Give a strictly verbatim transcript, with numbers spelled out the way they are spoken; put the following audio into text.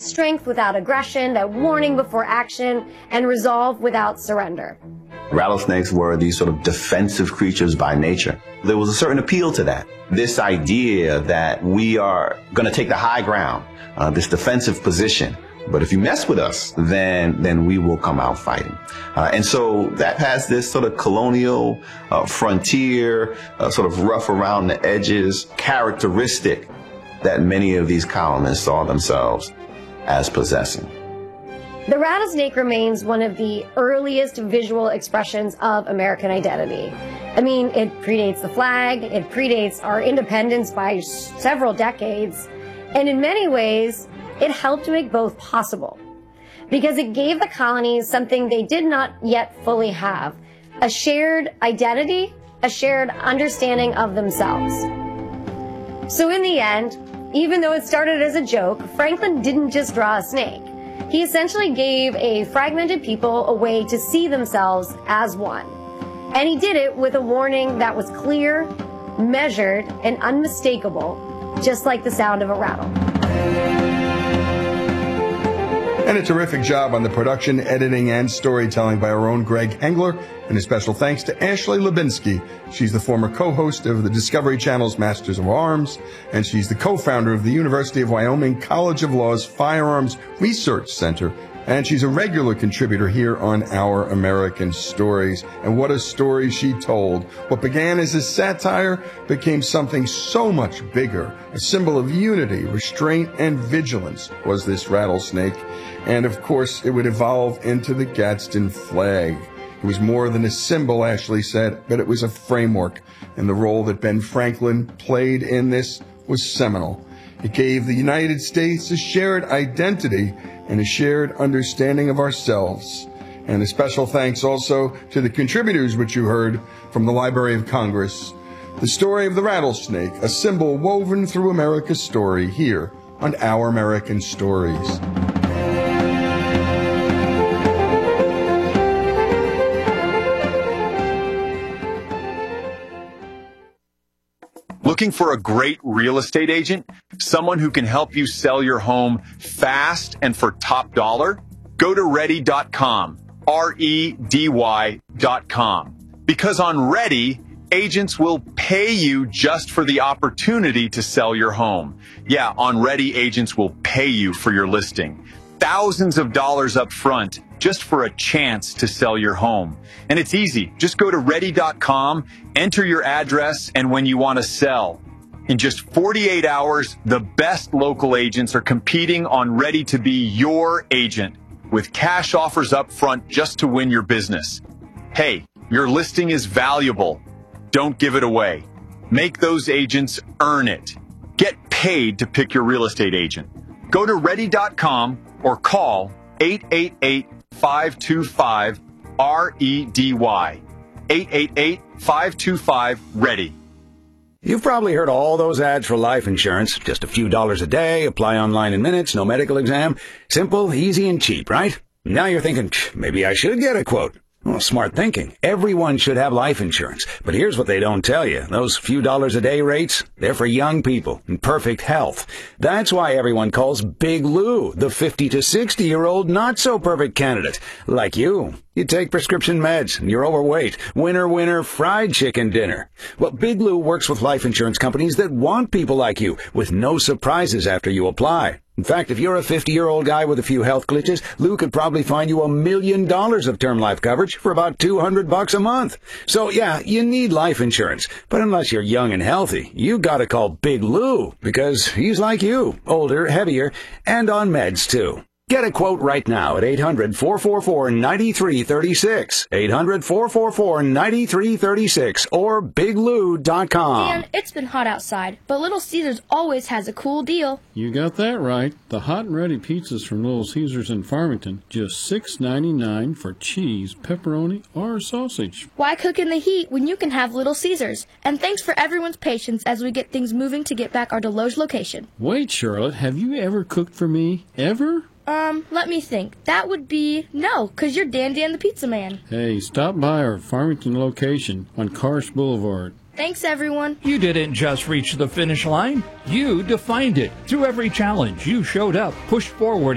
strength without aggression, that warning before action, and resolve without surrender. Rattlesnakes were these sort of defensive creatures by nature. There was a certain appeal to that. This idea that we are going to take the high ground, uh, this defensive position. But if you mess with us, then then we will come out fighting. Uh, and so that has this sort of colonial, uh, frontier, uh, sort of rough around the edges characteristic that many of these colonists saw themselves as possessing. The rattlesnake remains one of the earliest visual expressions of American identity. I mean, it predates the flag, it predates our independence by several decades, and in many ways, it helped make both possible. Because it gave the colonies something they did not yet fully have, a shared identity, a shared understanding of themselves. So in the end, even though it started as a joke, Franklin didn't just draw a snake. He essentially gave a fragmented people a way to see themselves as one. And he did it with a warning that was clear, measured, and unmistakable, just like the sound of a rattle. And a terrific job on the production, editing, and storytelling by our own Greg Hengler. And a special thanks to Ashley Lubinsky. She's the former co-host of the Discovery Channel's Masters of Arms, and she's the co-founder of the University of Wyoming College of Law's Firearms Research Center. And she's a regular contributor here on Our American Stories. And what a story she told. What began as a satire became something so much bigger. A symbol of unity, restraint, and vigilance was this rattlesnake. And of course, it would evolve into the Gadsden flag. It was more than a symbol, Ashley said, but it was a framework. And the role that Ben Franklin played in this was seminal. It gave the United States a shared identity and a shared understanding of ourselves. And a special thanks also to the contributors which you heard from the Library of Congress. The story of the rattlesnake, a symbol woven through America's story here on Our American Stories. Looking for a great real estate agent? Someone who can help you sell your home fast and for top dollar? Go to ready dot com, R E D Y dot com. Because on Ready, agents will pay you just for the opportunity to sell your home. Yeah, on Ready, agents will pay you for your listing. Thousands of dollars up front just for a chance to sell your home. And it's easy. Just go to ready dot com, enter your address, and when you want to sell. In just forty-eight hours, the best local agents are competing on Ready to be your agent with cash offers up front just to win your business. Hey, your listing is valuable. Don't give it away. Make those agents earn it. Get paid to pick your real estate agent. Go to ready dot com or call eight eight eight, five two five, R E D Y. eight eight eight, five two five, READY. You've probably heard all those ads for life insurance. Just a few dollars a day, apply online in minutes, no medical exam. Simple, easy, and cheap, right? Now you're thinking, maybe I should get a quote. Well, smart thinking. Everyone should have life insurance. But here's what they don't tell you. Those few dollars a day rates, they're for young people in perfect health. That's why everyone calls Big Lou the fifty to sixty-year-old not-so-perfect candidate. Like you. You take prescription meds, and you're overweight. Winner, winner, fried chicken dinner. Well, Big Lou works with life insurance companies that want people like you, with no surprises after you apply. In fact, if you're a fifty-year-old guy with a few health glitches, Lou could probably find you a million dollars of term life coverage for about two hundred bucks a month. So, yeah, you need life insurance. But unless you're young and healthy, you gotta call Big Lou, because he's like you, older, heavier, and on meds, too. Get a quote right now at eight hundred, four four four, nine three three six, eight hundred, four four four, nine three three six, or big lou dot com. Dan, it's been hot outside, but Little Caesars always has a cool deal. You got that right. The hot and ready pizzas from Little Caesars in Farmington, just six ninety-nine for cheese, pepperoni, or sausage. Why cook in the heat when you can have Little Caesars? And thanks for everyone's patience as we get things moving to get back our Deloge location. Wait, Charlotte, have you ever cooked for me? Ever? Um, let me think. That would be no, 'cause you're Dan Dan the Pizza Man. Hey, stop by our Farmington location on Karst Boulevard. Thanks, everyone. You didn't just reach the finish line. You defined it. Through every challenge, you showed up, pushed forward,